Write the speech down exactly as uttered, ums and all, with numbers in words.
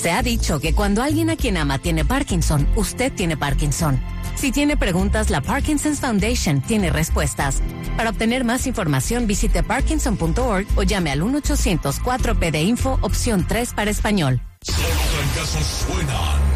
Se ha dicho que cuando alguien a quien ama tiene Parkinson, usted tiene Parkinson. Si tiene preguntas, la Parkinson's Foundation tiene respuestas. Para obtener más información, visite parkinson punto org o llame al uno ochocientos cuatro P de Info, opción tres para español. Solo fracasos suenan.